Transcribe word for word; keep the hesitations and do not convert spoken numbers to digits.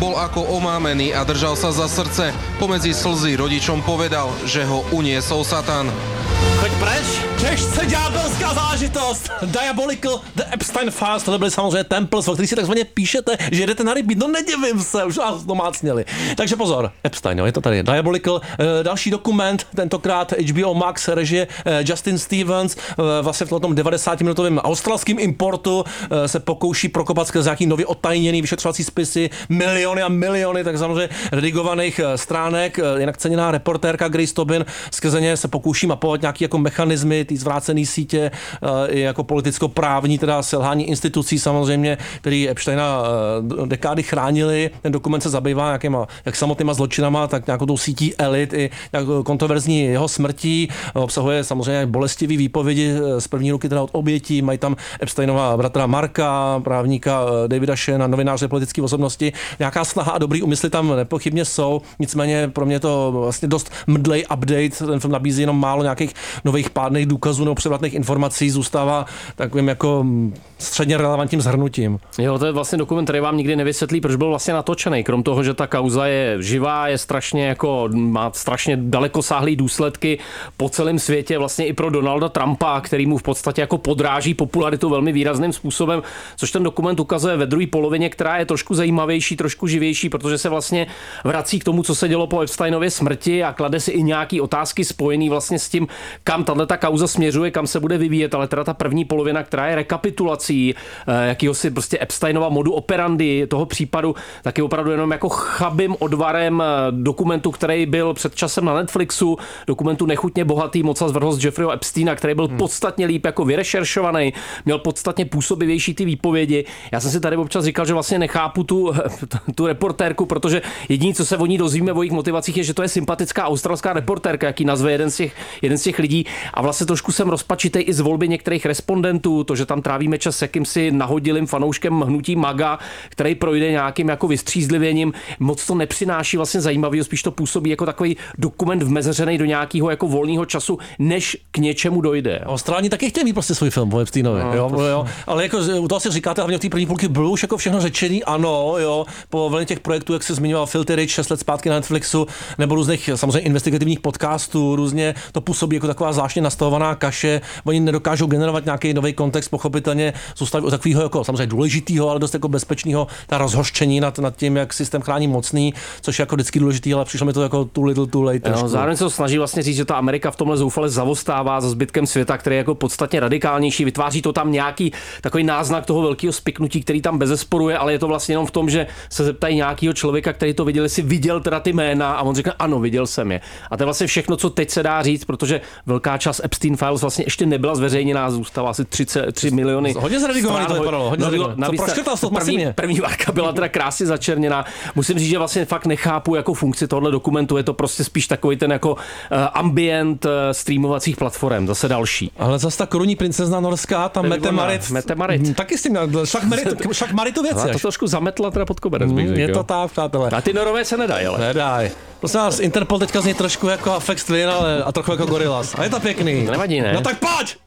Bol ako omámený a držal sa za srdce. Pomedzi slzy rodičom povedal, že ho uniesol Satan. Choď preč, těžce ďábelská zážitost. Diabolical, The Epstein Files, tohle byly samozřejmě Temples, o kterých si takzvaně píšete, že jdete na rybí, no nedivím se, už vás domácněli. Takže pozor, Epstein, jo, je to tady, Diabolical, e, další dokument, tentokrát H B O Max, režie e, Justin Stevens, e, vlastně v tom devadesátiminitovém australském importu e, se pokouší prokopat skrze nějaký nově odtajněný vyšetřovací spisy, miliony a miliony, tak samozřejmě redigovaných e, stránek, e, jinak ceněná reportérka Grace Tobin, skrze ně se pokouší mapovat nějaký jako mechanismy, ty zvrácené sítě, i jako politicko-právní, teda selhání institucí samozřejmě, který Epsteina dekády chránili. Ten dokument se zabývá nějakýma, jak samotnýma zločinama, tak nějakou tou sítí elit i nějakou kontroverzní jeho smrtí. Obsahuje samozřejmě bolestivý výpovědi z první ruky teda od obětí. Mají tam Epsteinova bratra Marka, právníka Davida Shana, novináře politické osobnosti. Nějaká snaha a dobrý úmysly tam nepochybně jsou. Nicméně pro mě to vlastně dost mdlej update. Ten film nabízí jenom málo nějakých nových pádných důkazů nebo převratných informací, zůstává takovým jako středně relevantním shrnutím. Jo, to je vlastně dokument, který vám nikdy nevysvětlí, proč byl vlastně natočený. Krom toho, že ta kauza je živá, je strašně jako, má strašně dalekosáhlý důsledky po celém světě, vlastně i pro Donalda Trumpa, který mu v podstatě jako podráží popularitu velmi výrazným způsobem, což ten dokument ukazuje ve druhé polovině, která je trošku zajímavější, trošku živější, protože se vlastně vrací k tomu, co se dělo po Epsteinově smrti a klade si i nějaký otázky spojený vlastně s tím, kam tahle ta kauza směřuje, kam se bude vyvíjet, ale teda ta první polovina, která je rekapitulací jakýhosi prostě Epsteinova modu operandi toho případu, tak je opravdu jenom jako chabým odvarem dokumentu, který byl před časem na Netflixu, dokumentu Nechutně bohatý, moc a zvrhlost Jeffreyho Epsteina, který byl hmm. podstatně líp jako vyrešeršovaný, měl podstatně působivější ty výpovědi. Já jsem si tady občas říkal, že vlastně nechápu tu, tu reportérku, protože jediné, co se o ní dozvíme o jejich motivacích, je, že to je sympatická australská reportérka, jaký nazve jeden z těch, jeden z těch lidí. A vlastně trošku jsem rozpačitej i z volby některých respondentů, to, že tam trávíme čas jakýmsi nahodilým fanouškem hnutí MAGA, který projde nějakým jako vystřízlivěním, moc to nepřináší vlastně zajímavého, spíš to působí jako takový dokument vmezeřený do nějakého jako volného času, než k něčemu dojde. Austrálani taky chtějí mít prostě svůj film o Epsteinovi, no, jo, to... jo, ale jako u toho si říkáte, hlavně v té první půlky bylo už jako všechno řečený, ano, jo, po vlně těch projektů, jak se zmiňoval Filthy Rich šest let zpátky na Netflixu, nebo různých samozřejmě investigativních podcastů, různě to působí jako taková zvláštně nastavovaná kaše, oni nedokážou generovat nějaký nový kontext, pochopitelně zůstaví u takového jako samozřejmě důležitého, ale dost jako bezpečného, ta rozhořčení nad, nad tím, jak systém chrání mocný, což je jako vždycky důležitý, ale přišlo mi to jako too little too late. No, zároveň se to snaží vlastně říct, že ta Amerika v tomhle zoufale zavostává za zbytkem světa, který je jako podstatně radikálnější, vytváří to tam nějaký takový náznak toho velkého spiknutí, který tam bezesporu je, ale je to vlastně jenom v tom, že se zeptají nějakého člověka, který to viděl, jestli viděl teda ty jména, a on řekne ano, viděl jsem je. A to je vlastně všechno, co teď se dá říct, protože velká část Epstein Files vlastně ještě nebyla zveřejněná, zůstala asi třicet tři miliony. Hodně zredigovaný to vypadalo, hodně zredigovaný. Co proškrtal to první, první várka byla teda krásně začerněná. Musím říct, že vlastně fakt nechápu jako funkci tohoto dokumentu, je to prostě spíš takový ten jako uh, ambient uh, streamovacích platform, zase další. Ale zase ta korunní princezna norská, tam Mette Marit. Mette Marit. Taky s tím šach Maritu věci. To trošku zametla teda pod koberec, bych řekl. Je to tak, přátelé. A ty Norové se nedají, ale. Nedaj. Prosím vás, Interpol teďka zní trošku jako Afex Twin, ale a trochu jako Gorillaz. A je to pěkný. Nevadí, ne? No tak pojď!